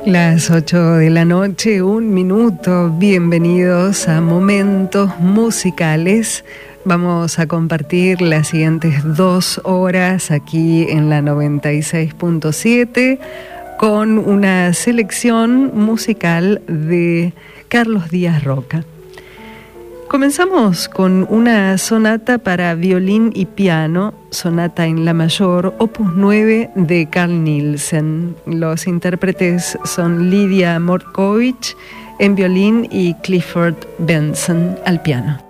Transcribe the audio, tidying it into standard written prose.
Las 8 de la noche, 1 minuto. Bienvenidos a Momentos Musicales. Vamos a compartir las siguientes 2 horas aquí en la 96.7 con una selección musical de Carlos Díaz Roca. Comenzamos con una sonata para violín y piano, sonata en la mayor, opus 9 de Carl Nielsen. Los intérpretes son Lidia Morkovich en violín y Clifford Benson al piano.